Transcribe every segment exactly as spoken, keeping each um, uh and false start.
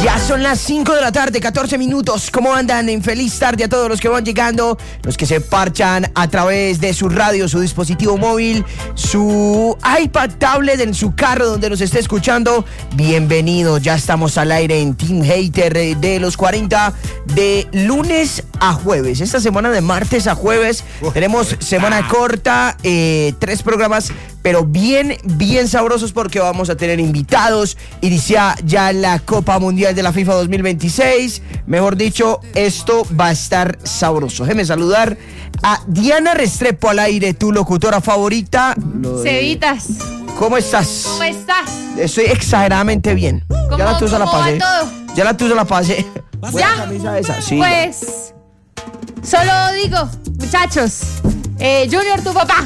Ya son las cinco de la tarde, catorce minutos. ¿Cómo andan? En feliz tarde a todos los que van llegando, los que se parchan a través de su radio, su dispositivo móvil, su iPad, tablet, en su carro donde nos esté escuchando. Bienvenidos, ya estamos al aire en Team Hater de los cuarenta de lunes a jueves. Esta semana de martes a jueves tenemos semana corta, eh, tres programas, pero bien, bien sabrosos porque vamos a tener invitados. Inicia ya la Copa Mundial de la FIFA dos mil veintiséis. Mejor dicho, esto va a estar sabroso. Déjeme saludar a Diana Restrepo al aire, tu locutora favorita. De... Cevitas. ¿Cómo estás? ¿Cómo estás? Estoy exageradamente bien. ¿Cómo, ya la tuya la pasé. todo? Ya la tuya la pasé. ¿Ya? Camisa esa. Sí, pues, solo digo, muchachos, eh, Junior, tu papá.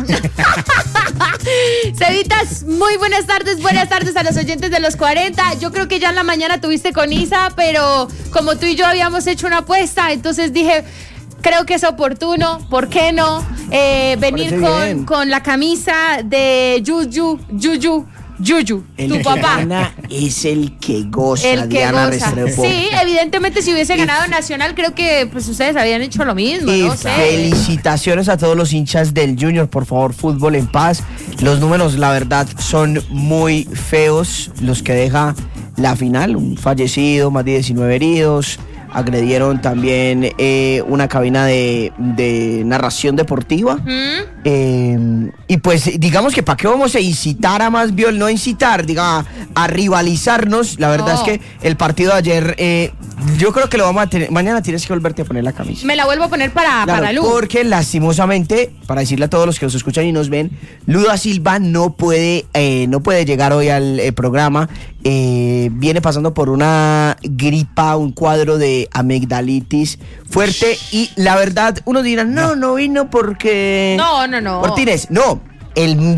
Cevitas, muy buenas tardes, buenas tardes a los oyentes de los cuarenta. Yo creo que ya en la mañana tuviste con Isa, pero como tú y yo habíamos hecho una apuesta, entonces dije, creo que es oportuno, ¿por qué no? Eh, venir con, con la camisa de Yuyu, Yuyu, Yuyu, el tu que papá. Gana es el que goza, el que Diana goza. Restrepo. Sí, evidentemente si hubiese ganado Nacional, creo que pues ustedes habían hecho lo mismo, y no sé. Felicitaciones a todos los hinchas del Junior, por favor, fútbol en paz. Los números, la verdad, son muy feos los que deja la final. Un fallecido, más de diecinueve heridos. Agredieron también eh, una cabina de, de narración deportiva. ¿Mm? Eh, y pues digamos que para qué vamos a incitar a más viol, no incitar, diga, a rivalizarnos. La verdad oh. es que el partido de ayer, eh, yo creo que lo vamos a tener. Mañana tienes que volverte a poner la camisa. Me la vuelvo a poner para, claro, para Lu. Porque lastimosamente, para decirle a todos los que nos escuchan y nos ven, Luda Silva no puede, eh, no puede llegar hoy al eh, programa. Eh, viene pasando por una gripa, un cuadro de amigdalitis fuerte y la verdad uno dirá, no, no vino porque... No, no, no. Cortines, no. El,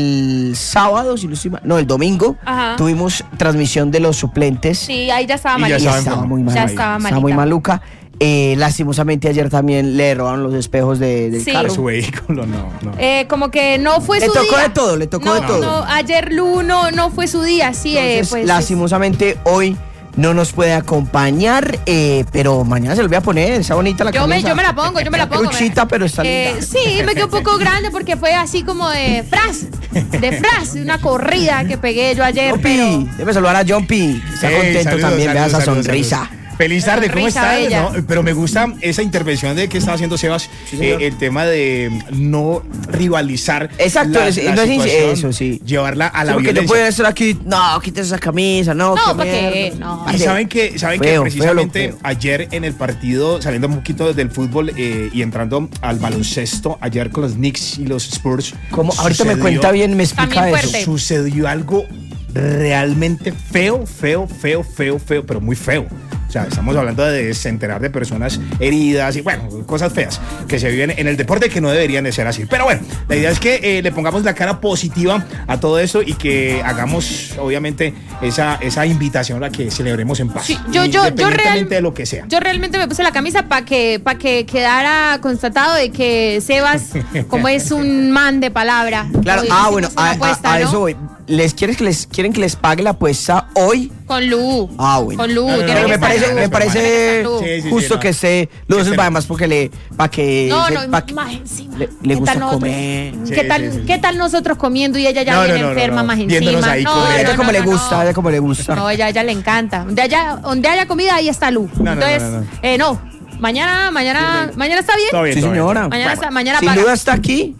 el sábado, si no estoy mal, no, el domingo, Ajá. tuvimos transmisión de los suplentes. Sí, ahí ya estaba malita. Ya estaba muy mal. Ya estaba malita. Estaba muy maluca. Eh, lastimosamente ayer también le robaron los espejos de, del sí. carro. Su vehículo, no, no. Eh, como que no fue le su día. Le tocó de todo, le tocó no, de todo. No, ayer Lu no, no fue su día, sí. Entonces, eh, pues, lastimosamente es... hoy no nos puede acompañar, eh, pero mañana se lo voy a poner, está bonita la yo camisa. Me, yo me la pongo, yo me la pongo. Luchita, pero está eh, linda. Sí, me quedó un poco grande porque fue así como de fras, de fras, una corrida que pegué yo ayer. Jumpy, pero... debe saludar a Jumpy, está hey, contento saludos, también, saludos, vea esa saludos, sonrisa. Saludos. Feliz tarde, ¿cómo estás? ¿No? Pero me gusta esa intervención de que estaba haciendo Sebas, sí, eh, el tema de no rivalizar. Exacto, la, es, la no es eso, sí. Llevarla a la sí, violencia. No puede estar aquí, no, quítese esa camisa, no, no, qué porque no. Y saben que, saben feo, que precisamente feo, feo. ayer en el partido, saliendo un poquito del fútbol eh, y entrando al baloncesto, ayer con los Knicks y los Spurs. Como ahorita me cuenta bien, me explica eso. Sucedió algo realmente feo, feo, feo, feo, feo, pero muy feo. O sea, estamos hablando de centenar de personas heridas y, bueno, cosas feas que se viven en el deporte que no deberían de ser así. Pero bueno, la idea es que eh, le pongamos la cara positiva a todo esto y que hagamos, obviamente, esa, esa invitación a que celebremos en paz. Sí, yo, yo, independientemente yo real, de lo que sea. Yo realmente me puse la camisa para que, pa que quedara constatado de que Sebas, como es un man de palabra. Claro, ah, bueno, a, apuesta, a, a ¿no? eso voy. ¿Les quieres que les quieren que les pague la apuesta hoy? Con Lu. Ah, bueno. Con Lu. No, no, no, no, me parece, me parece sí, sí, justo sí, no. que esté Lu Silva, además porque le para que no, no, pa que más encima. Le, le gusta comer. Sí, ¿Qué tal, sí, sí. ¿Qué tal nosotros comiendo y ella ya no, viene no, no, enferma no, no. más encima? Ahí no, ella no, como no, le no, gusta, no. ella como le gusta. No, ella ella le encanta. Donde haya, donde haya comida ahí está Lu. No, Entonces, no, no, no. eh, no. Mañana, mañana, sí, sí. mañana está bien. Todo bien sí, todo señora. Bien. Mañana, está, mañana si paga. Luda está aquí.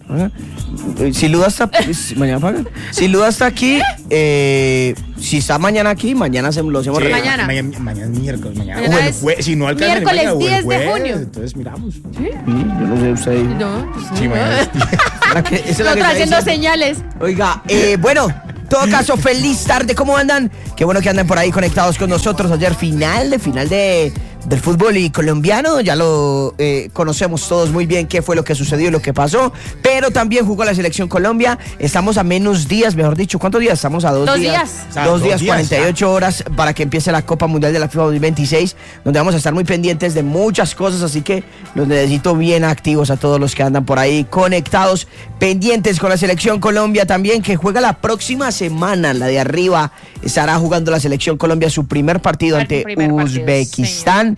Si Luda está mañana paga. Si Luda está aquí, eh, si está mañana aquí, mañana se lo hacemos. Sí, mañana. mañana. Mañana es miércoles, mañana. mañana bueno, es jue, si no alcanza miércoles mañana, diez bueno, de junio. Entonces miramos. ¿Sí? Sí, yo no sé usted. No, pues sí, no. mañana es Nosotros haciendo señales. Oiga, eh, bueno, en todo caso, feliz tarde. ¿Cómo andan? Qué bueno que andan por ahí conectados con nosotros. Ayer final de final de del fútbol y colombiano. Ya lo eh, conocemos todos muy bien qué fue lo que sucedió y lo que pasó. Pero pero también jugó la Selección Colombia. Estamos a menos días, mejor dicho, ¿cuántos días? Estamos a dos, Dos días. días. O sea, Dos dos días, días, cuarenta y ocho horas para que empiece la Copa Mundial de la FIFA dos mil veintiséis, donde vamos a estar muy pendientes de muchas cosas, así que los necesito bien activos a todos los que andan por ahí conectados, pendientes con la Selección Colombia también, que juega la próxima semana, la de arriba. Estará jugando la Selección Colombia su primer partido El ante primer partido, Uzbekistán.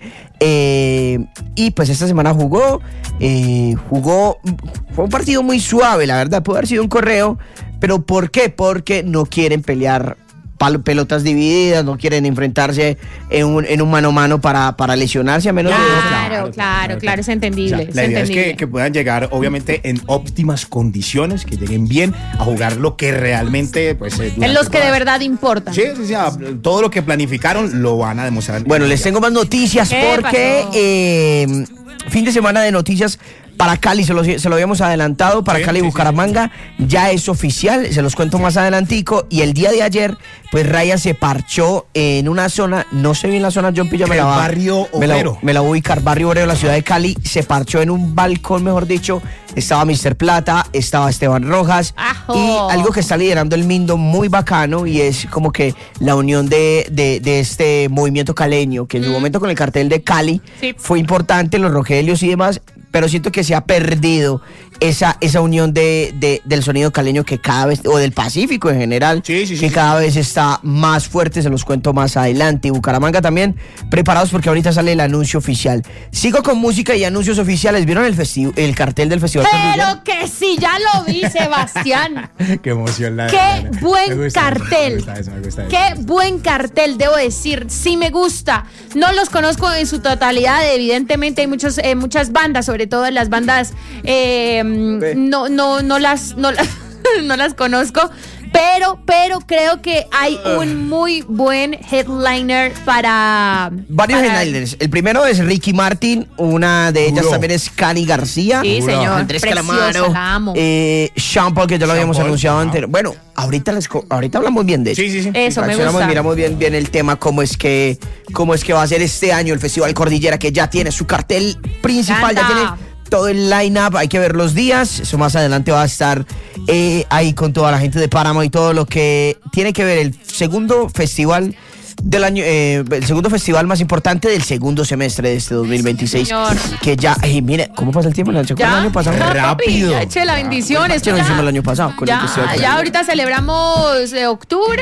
Eh, y pues esta semana jugó, eh, jugó, fue un partido muy suave, la verdad, pudo haber sido un correo, pero ¿por qué? Porque no quieren pelear pal- pelotas divididas, no quieren enfrentarse en un, en un mano a mano para, para lesionarse a menos de dos. Claro, claro, claro, es entendible. O sea, es la idea es entendible. que, que puedan llegar, obviamente, en óptimas condiciones, que lleguen bien a jugar lo que realmente, pues, eh, En durante los que de toda- verdad importan. Sí, sí, sí, ah, todo lo que planificaron lo van a demostrar. Bueno, les tengo más noticias ¿Qué porque pasó? eh, fin de semana de noticias para Cali, se lo, se lo habíamos adelantado, para Sí, Cali y sí, sí, Bucaramanga, ya es oficial, se los cuento más adelantico, y el día de ayer, pues Raya se parchó en una zona, no sé bien la zona, John Pillo, me El la va, barrio me la, Obrero. me la voy a ubicar, barrio Obrero, la ciudad de Cali, se parchó en un balcón, mejor dicho, estaba mister Plata, estaba Esteban Rojas, ¡Ajo! y algo que está liderando el Mindo muy bacano, y es como que la unión de, de, de este movimiento caleño, que en su momento con el cartel de Cali Sí. fue importante, los Rogelios y demás, pero siento que se ha perdido esa, esa unión de, de- del sonido caleño que cada vez, o del Pacífico en general, Sí, sí, sí, que sí. cada vez está más fuerte, se los cuento más adelante. Y Bucaramanga también, preparados porque ahorita sale el anuncio oficial. Sigo con música y anuncios oficiales. ¿Vieron el, festi- el cartel del Festival Cordillera? Pero que sí, ya lo vi, Sebastián. Qué emoción. La, Qué la- la- buen me gusta eso, cartel. Me gusta eso, me gusta eso. Qué buen cartel, debo decir. Sí me gusta. No los conozco en su totalidad. Evidentemente hay muchos, eh, muchas bandas, sobre todo las bandas. eh, no, no, no las, no, las- no las conozco. Pero, pero creo que hay un muy buen headliner para. Varios para- headliners. El primero es Ricky Martin, una de ellas Duro. también es Cani García. Sí, Duro. señor. Andrés Preciosa, Calamaro, la amo. eh, Sean Paul, que ya lo Sean habíamos Paul, anunciado ajá. antes. Bueno, ahorita les co- ahorita hablamos bien de eso. Sí, sí, sí. Eso me Reaccionamos, gusta. miramos bien, bien el tema, cómo es que cómo es que va a ser este año el Festival Cordillera, que ya tiene su cartel principal, ya Canta. tiene todo el line-up, hay que ver los días, eso más adelante va a estar eh, ahí con toda la gente de Páramo y todo lo que tiene que ver el segundo festival del año, eh, el segundo festival más importante del segundo semestre de este dos mil veintiséis, señor. que ya, eh, mire, ¿cómo pasa el tiempo? ¿Se acuerdan Ya, el año pasado? no, papi, Rápido. ya eché la bendición. Ya esto lo ya- hicimos el año pasado con el Ya, festival. ya ahorita celebramos eh, octubre.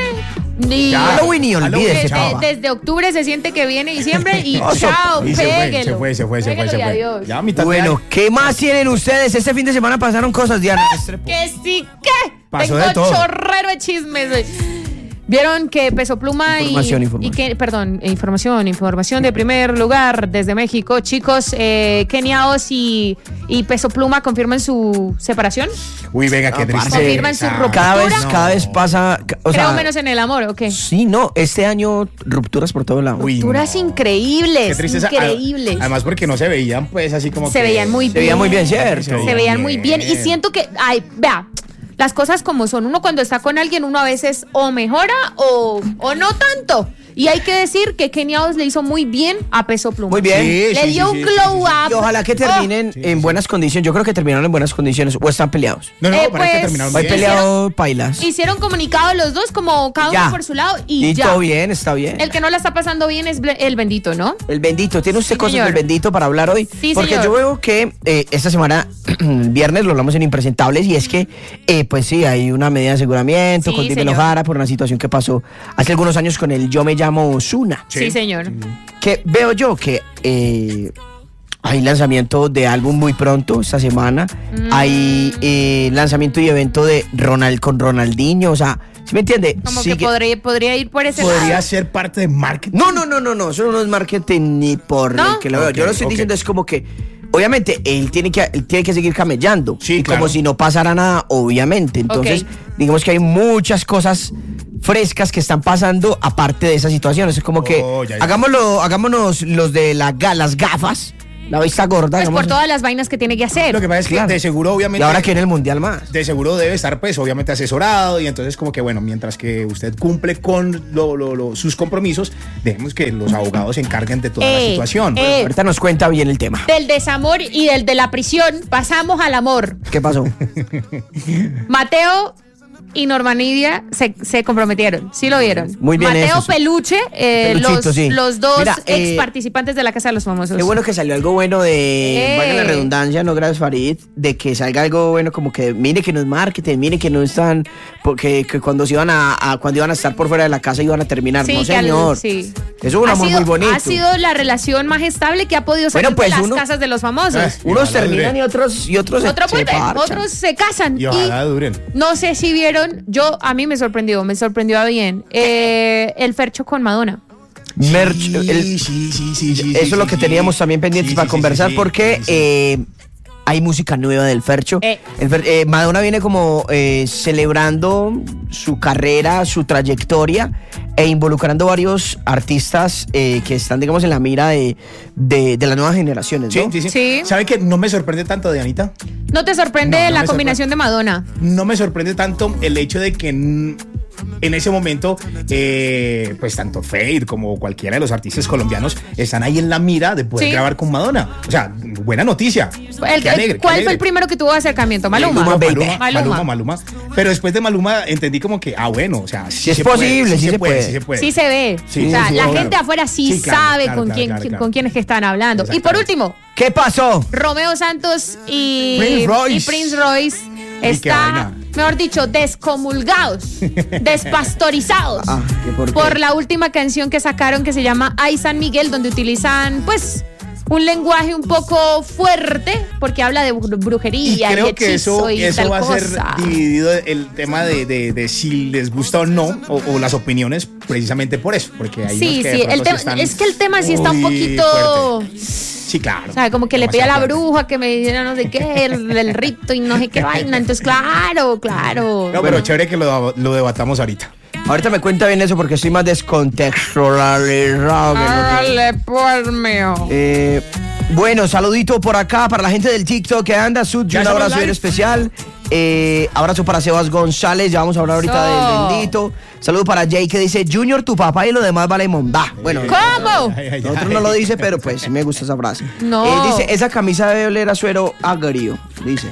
Y Ya. Halloween y olvídese, desde, chava. desde octubre se siente que viene diciembre y No, so- chao, Y se fue, péguelo. se fue, se fue, se fue, Péguelo se y fue. adiós. Ya a mitad de Bueno, año. ¿qué más tienen ustedes? Este fin de semana pasaron cosas, Diana. Restrepo. Que sí, que Pasó tengo de todo. chorrero de chismes. Vieron que Peso Pluma y, Información, información. y que, perdón, información, información de primer lugar desde México, chicos, eh, Kenia Oz y, y Peso Pluma confirman su separación. Uy, venga, qué No, parce. triste. Confirman su ruptura. Cada vez, No. cada vez pasa. ca- O Creo sea, menos en el amor, ¿o qué? Sí, no, este año rupturas por todo lado. Uy, Rupturas no. increíbles, Qué tristeza. increíbles. Además, porque no se veían, pues, así como Se que- veían muy Se veía muy bien, ¿cierto? Se veían muy bien. Y siento que, ay, vea, las cosas como son. Uno cuando está con alguien, uno a veces o mejora o, o no tanto. Y hay que decir que Kenia Oz le hizo muy bien a Peso Pluma. Muy bien. Sí, Le sí, dio sí, un sí, glow sí, sí. up. Y ojalá que terminen Sí, sí, en sí. buenas condiciones. Yo creo que terminaron en buenas condiciones o están peleados. No, no, Eh, parece que pues, terminaron Hoy bien. peleado pailas. Oh, hicieron comunicado los dos, como cada Ya. uno por su lado, y, Y ya. todo bien, está bien. El que no la está pasando bien es ble- el bendito, ¿no? El bendito, ¿tiene usted Sí, cosas señor. del bendito para hablar hoy? Sí, Porque señor. yo veo que eh, esta semana, el viernes, lo hablamos en Impresentables, y es que, eh, pues sí, hay una medida de aseguramiento Sí, con Dímelo señor. Jara por una situación que pasó hace algunos años con el Yo Me Llamo Ozuna. Sí, Sí. señor. Que veo yo que eh, hay lanzamiento de álbum muy pronto esta semana. Mm. Hay eh, lanzamiento y evento de Ronald con Ronaldinho. O sea, ¿sí me entiende? Como Sí que podría, podría ir por ese Podría lado. ser parte de marketing. No, no, no, no, no. Eso no es marketing ni por ¿No? el que lo veo. Ok, Yo lo estoy ok. diciendo es como que, obviamente, él tiene que, él tiene que seguir camellando. Sí, y claro. como si no pasara nada, obviamente. Entonces, Ok. digamos que hay muchas cosas frescas que están pasando aparte de esa situación. Es como que Oh, ya, ya. hagámoslo, hagámonos los de la, ga- las gafas. La vista gorda. Pues digamos. por todas las vainas que tiene que hacer. Lo que pasa es que Claro. de seguro, obviamente. Y ahora que en el mundial más. De seguro debe estar, pues, obviamente asesorado. Y entonces, como que, bueno, mientras que usted cumple con lo, lo, lo, sus compromisos, dejemos que los abogados se encarguen de toda Eh, la situación. eh. Ahorita nos cuenta bien el tema. Del desamor y del de la prisión pasamos al amor. ¿Qué pasó? Mateo y Norma Nidia se, se comprometieron. ¿Sí lo vieron? Muy bien Mateo eso, sí. Peluche, eh, Peluchito, los, sí. los dos Mira, ex eh, participantes de la Casa de los Famosos. Qué bueno que salió algo bueno de, Eh. valga la redundancia, no gracias Farid, de que salga algo bueno como que mire que no es marketing, mire que no están, porque que cuando se iban a, a- cuando iban a estar por fuera de la casa iban a terminar, Sí, no que al- señor. sí. Eso es un Ha amor sido- muy bonito. Ha sido la relación más estable que ha podido ser Bueno, pues, las uno- casas de los famosos. Ah, Unos ojalá terminan dure. y otros y otros se- Otros se vuelven, parchan. otros se casan. Y ojalá duren. No sé si vieron, yo a mí me sorprendió, me sorprendió a bien. Eh, el Fercho con Madonna. Merch, Sí, el- sí, sí, sí, sí, sí, eso es lo sí, que sí. teníamos también pendientes Sí, para sí, conversar sí, sí, porque sí, sí. eh, hay música nueva del Fercho. Eh. El Fer- eh, Madonna viene como eh, celebrando su carrera, su trayectoria e involucrando varios artistas eh, que están, digamos, en la mira de, de, de las nuevas generaciones, Sí, ¿no? sí, sí. Sí. ¿Sabe que no me sorprende tanto de Anita? ¿No te sorprende No, no la me combinación de Madonna? No me sorprende tanto el hecho de que en, en ese momento, eh, pues tanto Fade como cualquiera de los artistas colombianos están ahí en la mira de poder Sí. grabar con Madonna. O sea, buena noticia. El- Qué alegre, qué ¿Cuál fue alegre. el primero que tuvo acercamiento? Maluma. Maluma, baby. Maluma, Maluma. Maluma, Maluma. Pero después de Maluma entendí como que, ah, bueno, o sea, sí, Sí es se puede, posible, sí se puede. sí se puede. Sí se ve. Sí, o sea, sí, la claro. gente afuera sí, Sí, claro, sabe claro, con claro, quién claro, claro. con quién es que están hablando. Y por Exactamente. último, ¿Qué pasó? Romeo Santos y Prince Royce. y Prince Royce qué está, vaina. mejor dicho, descomulgados, despastorizados Ah, ¿qué por qué? por la última canción que sacaron que se llama Ay San Miguel, donde utilizan, pues, un lenguaje un poco fuerte porque habla de bru- Y brujería y, creo que hechizo eso, y eso tal va a ser cosa. dividido el tema de, de- de si les gusta o no, o, o las opiniones, precisamente por eso. Porque hay Sí, unos que de sí, pronto el sí tema- están es que el tema sí está un muy poquito... fuerte. Sí, claro. O sea, como que le pide a la Demasiado fuerte. bruja que me diera no sé qué, el, el rito y no sé qué vaina. Entonces, claro, claro. No, pero chévere que lo, lo debatamos ahorita. Ahorita me cuenta bien eso porque estoy más descontextualizado. que no sé. Hágale, pues, mío. Eh, bueno, saludito por acá para la gente del TikTok que anda, Sud, ¿Ya un estamos abrazo bien live? especial. Eh, abrazo para Sebas González, ya vamos a hablar ahorita So. del bendito. Saludo para Jay que dice, Junior, tu papá y lo demás vale mondá. Bueno, ¿Cómo? Ay, ay, nosotros ay. no lo dice, pero pues me gusta esa frase. No. Eh, dice, esa camisa debe oler a suero agrio, dice.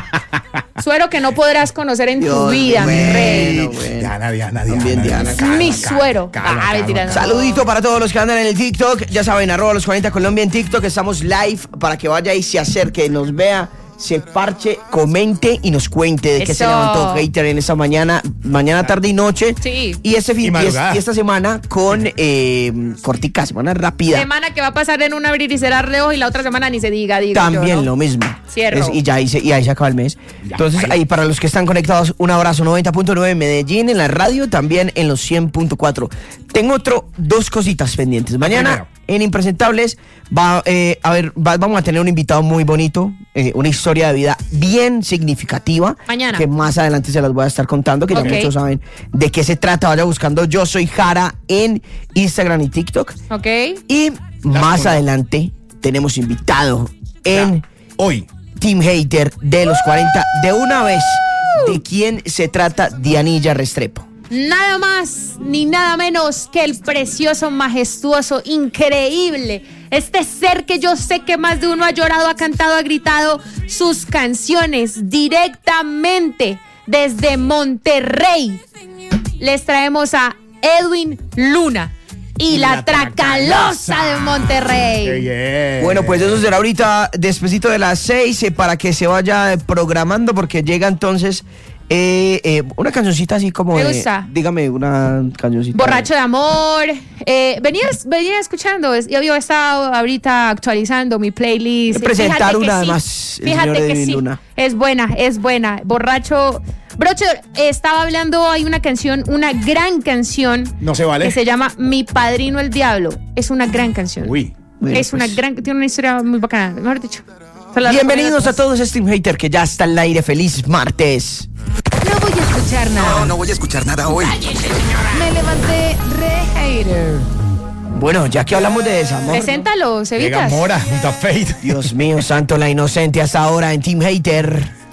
Suero que no podrás conocer en tu Dios, vida, mi bueno, rey. bueno. Diana, Diana, Diana. También Diana. calma, Mi calma, suero. calma, Ah, calma, mentira, no. calma. Saludito para todos los que andan en el TikTok. Ya saben, arroba los cuarenta Colombia en TikTok. Estamos live para que vaya y se acerque, nos vea, se parche, comente y nos cuente de qué se Eso. levantó hater en esta mañana, mañana, tarde y noche. Sí. Y este Y fin y, es- madrugada. y esta semana con eh, cortica, semana rápida. Semana que va a pasar en un abrir y cerrar de ojos y la otra semana ni se diga, digo También yo, ¿no? lo mismo. Cierro. Es- y ya ahí, se, y ahí se acaba el mes. Entonces, baila. ahí para los que están conectados, un abrazo noventa punto nueve en Medellín, en la radio, también en los cien punto cuatro. Tengo otro, dos cositas pendientes. Mañana Primero. en Impresentables va, eh, a ver, va- vamos a tener un invitado muy bonito, eh, una historia de vida bien significativa. Mañana. Que más adelante se las voy a estar contando, que Ok. ya muchos saben de qué se trata. Vaya buscando Yo Soy Jara en Instagram y TikTok. ¿Ok? Y más segunda. adelante tenemos invitado en Ya, Hoy. Team Hater de los cuarenta. De una vez, ¿de quién se trata Dianilla Restrepo? Nada más ni nada menos que el precioso, majestuoso, increíble. Este ser que yo sé que más de uno ha llorado, ha cantado, ha gritado sus canciones directamente desde Monterrey. Les traemos a Edwin Luna y la, La Tracalosa Tracalosa. de Monterrey. Qué bien. Bueno, pues eso será ahorita despacito de las seis eh, para que se vaya eh, programando porque llega entonces eh, eh, una cancioncita así como Me de... gusta. Dígame una cancioncita. Borracho de amor. Eh, venías, venía escuchando, es- yo había estado ahorita actualizando mi playlist. Voy a presentar Fíjate que una sí, más, el Fíjate señor que Edwin sí. Luna. Es buena, es buena. Borracho. Brocho, eh, estaba hablando, hay una canción, una gran canción. No se vale. Que se llama Mi Padrino el Diablo. Es una gran canción. Uy. Bueno, es una pues. gran, tiene una historia muy bacana, mejor dicho. Se la Bienvenidos recomiendo a todos a Team Hater que ya está al aire. Feliz martes. No voy a escuchar nada. No, no voy a escuchar nada hoy. Me levanté re hater. Bueno, ya que hablamos de desamor. Preséntalo, Llega Cevitas. Mora junto a Fate. Dios mío, santo, la inocente hasta ahora en Team Hater.